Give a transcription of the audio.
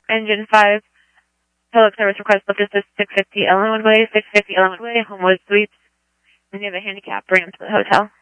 Engine 5, public service request booked at 650 Ellenwood Way, 650 Ellenwood Way, Homewood Suites. And you have a handicap, bring him to the hotel.